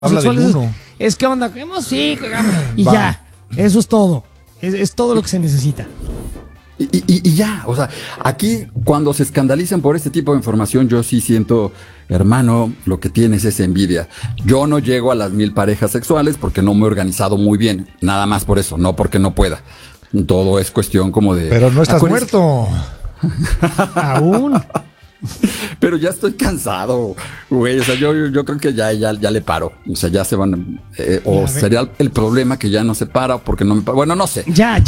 Habla del sexuales uno. es que onda, sí, y va. Ya, eso es todo. Es todo lo que se necesita. Y ya, o sea, aquí cuando se escandalizan por este tipo de información, yo sí siento, hermano, lo que tienes es envidia. Yo no llego a las 1000 parejas sexuales porque no me he organizado muy bien, nada más por eso, no porque no pueda. Todo es cuestión como de... Pero no estás muerto. Aún. Pero ya estoy cansado, güey. O sea, yo creo que ya le paro. O sea, ya se van. O sería el problema que ya no se para porque no me para. Bueno, no sé. Ya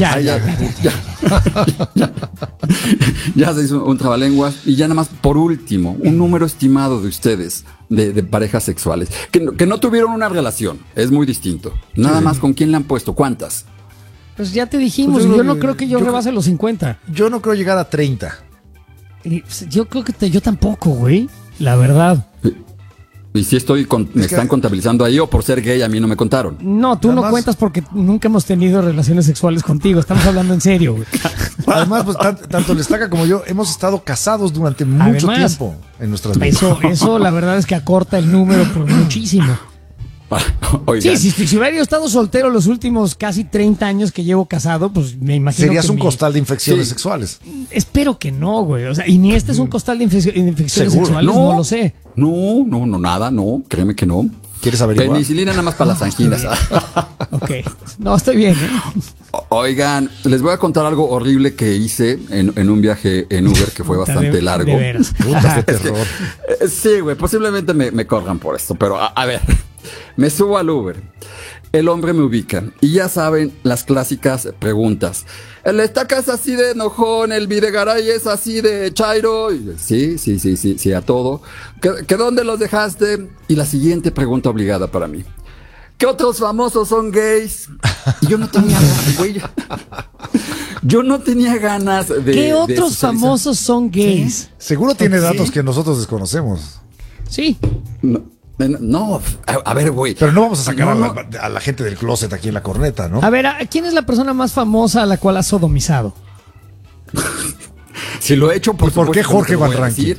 se hizo un trabalenguas. Y ya nada más, por último, un número estimado de ustedes de parejas sexuales que no tuvieron una relación. Es muy distinto. Nada más, ¿con quién le han puesto? ¿Cuántas? Pues ya te dijimos. Pues yo no creo que yo rebase los 50. Yo no creo llegar a 30. Yo creo que yo tampoco, güey. La verdad. ¿Y si me están contabilizando ahí o por ser gay a mí no me contaron? No, tú no cuentas porque nunca hemos tenido relaciones sexuales contigo. Estamos hablando en serio, güey. Además, pues tanto Lestaca como yo hemos estado casados durante mucho tiempo en nuestras vidas. Eso la verdad es que acorta el número por muchísimo. Oigan. Sí, si hubiera estado soltero los últimos casi 30 años que llevo casado, pues me imagino serías que un costal de infecciones sexuales. Espero que no, güey. O sea, y ni este es un costal de infecciones sexuales, no lo sé. No, nada, no. Créeme que no. ¿Quieres averiguar? Penicilina nada más para las anginas. Ok. No, estoy bien, ¿eh? Oigan, les voy a contar algo horrible que hice en un viaje en Uber que fue bastante largo. De veras. Puta, qué terror. Sí, güey, posiblemente me corran por esto, pero a ver, me subo al Uber. El hombre me ubica y ya saben las clásicas preguntas. El Estaca es así de enojón, el Videgaray es así de chairo. Sí, a todo. ¿Que dónde los dejaste? Y la siguiente pregunta obligada para mí. ¿Qué otros famosos son gays? Y yo no tenía ganas, güey. Yo no tenía ganas de... ¿Qué otros famosos son gays? ¿Sí? Seguro tiene datos que nosotros desconocemos. Sí. No, a ver, güey. Pero no vamos a sacar a la gente del closet aquí en la corneta, ¿no? A ver, ¿quién es la persona más famosa a la cual has sodomizado? Si lo he hecho, ¿por qué Jorge Van Rankin?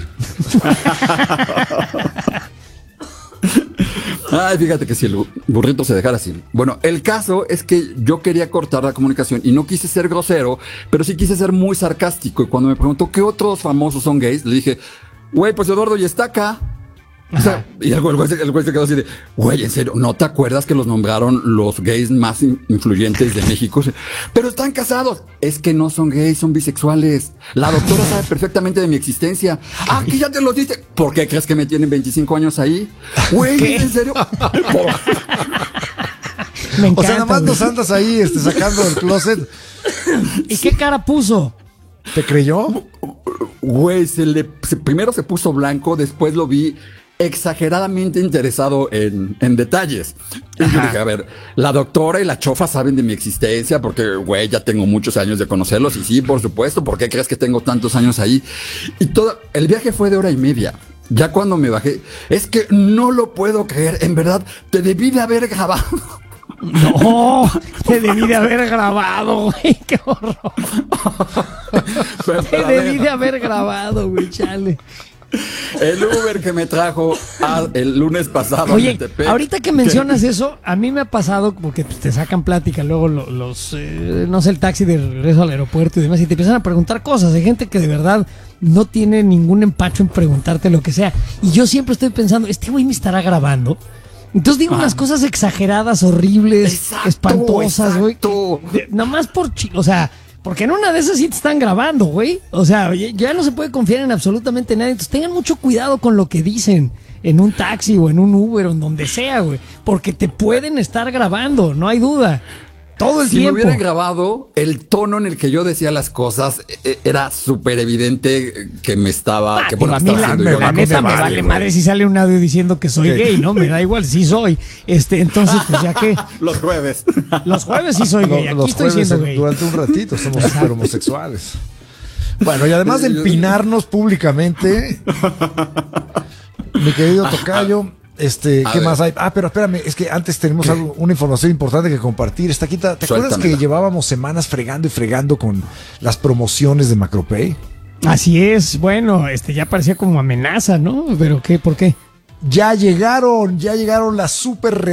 Ay, fíjate que si el burrito se dejara así. Bueno, el caso es que yo quería cortar la comunicación y no quise ser grosero, pero sí quise ser muy sarcástico. Y cuando me preguntó qué otros famosos son gays, le dije, güey, pues Eduardo y Estaca. O sea, y el güey se quedó así de, güey, en serio, ¿no te acuerdas que los nombraron los gays más influyentes de México? Pero están casados. Es que no son gays, son bisexuales. La doctora sabe perfectamente de mi existencia. Ah, que ya te los dice. ¿Por qué crees que me tienen 25 años ahí? Güey, ¿en serio? Me encanta, o sea, nada más nos andas ahí sacando del closet. ¿Y qué cara puso? ¿Te creyó? Güey, primero se puso blanco, después lo vi exageradamente interesado en detalles. Y yo dije, a ver, la doctora y la chofa saben de mi existencia porque, güey, ya tengo muchos años de conocerlos. Y sí, por supuesto, ¿por qué crees que tengo tantos años ahí? Y el viaje fue de 1:30. Ya cuando me bajé, es que no lo puedo creer, en verdad, te debí de haber grabado. No, te debí de haber grabado, güey, qué horror. Te debí de haber grabado, güey, chale. El Uber que me trajo el lunes pasado. Oye, ahorita que mencionas eso, a mí me ha pasado porque te sacan plática luego no sé, el taxi de regreso al aeropuerto y demás, y te empiezan a preguntar cosas. Hay gente que de verdad no tiene ningún empacho en preguntarte lo que sea. Y yo siempre estoy pensando, este güey me estará grabando. Entonces digo unas cosas exageradas, horribles, espantosas, güey. Nada más o sea, porque en una de esas sí te están grabando, güey. O sea, ya no se puede confiar en absolutamente nadie. Entonces tengan mucho cuidado con lo que dicen en un taxi o en un Uber o en donde sea, güey. Porque te pueden estar grabando, no hay duda. Todo el tiempo. Si me hubieran grabado, el tono en el que yo decía las cosas era súper evidente que me estaba... a mí la neta me vale madre si sale un audio diciendo que soy gay, ¿no? Me da igual, sí soy. Entonces, pues ya que... Los jueves. Los jueves sí soy gay, aquí estoy siendo gay. Durante un ratito somos super homosexuales. Bueno, y además de empinarnos públicamente, mi querido tocayo... ¿qué más hay? Pero espérame, es que antes tenemos una información importante que compartir. Estaquita, ¿te acuerdas que llevábamos semanas fregando y fregando con las promociones de Macropay? Así es, bueno, ya parecía como amenaza, ¿no? Pero ¿qué? ¿Por qué? Ya llegaron las super